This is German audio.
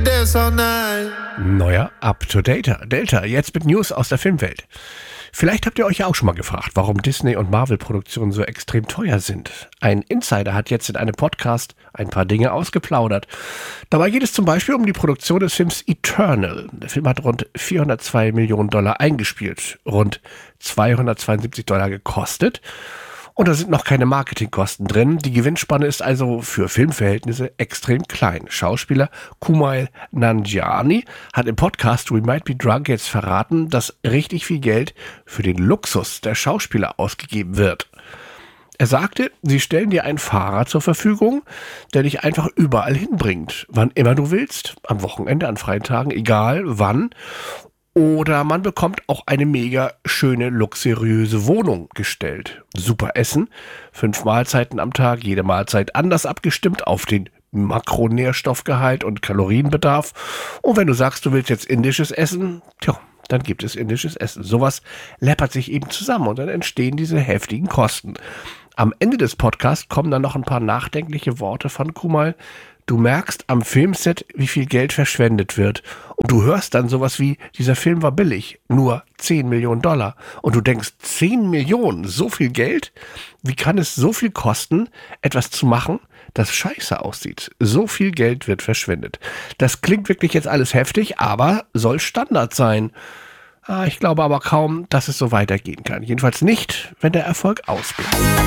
dance all night. Neuer Up-to-Date. Delta, jetzt mit News aus der Filmwelt. Vielleicht habt ihr euch ja auch schon mal gefragt, warum Disney- und Marvel-Produktionen so extrem teuer sind. Ein Insider hat jetzt in einem Podcast ein paar Dinge ausgeplaudert. Dabei geht es zum Beispiel um die Produktion des Films Eternal. Der Film hat rund $402 Millionen eingespielt, rund $272 gekostet. Und da sind noch keine Marketingkosten drin. Die Gewinnspanne ist also für Filmverhältnisse extrem klein. Schauspieler Kumail Nanjiani hat im Podcast We Might Be Drunk jetzt verraten, dass richtig viel Geld für den Luxus der Schauspieler ausgegeben wird. Er sagte, sie stellen dir einen Fahrer zur Verfügung, der dich einfach überall hinbringt, wann immer du willst, am Wochenende, an freien Tagen, egal wann. Oder man bekommt auch eine mega schöne, luxuriöse Wohnung gestellt. Super Essen, 5 Mahlzeiten am Tag, jede Mahlzeit anders abgestimmt auf den Makronährstoffgehalt und Kalorienbedarf. Und wenn du sagst, du willst jetzt indisches Essen, dann gibt es indisches Essen. Sowas läppert sich eben zusammen und dann entstehen diese heftigen Kosten. Am Ende des Podcasts kommen dann noch ein paar nachdenkliche Worte von Kumail. Du merkst am Filmset, wie viel Geld verschwendet wird. Und du hörst dann sowas wie, dieser Film war billig, nur $10 Millionen. Und du denkst, 10 Millionen, so viel Geld? Wie kann es so viel kosten, etwas zu machen, das scheiße aussieht? So viel Geld wird verschwendet. Das klingt wirklich jetzt alles heftig, aber soll Standard sein. Ich glaube aber kaum, dass es so weitergehen kann. Jedenfalls nicht, wenn der Erfolg ausbleibt.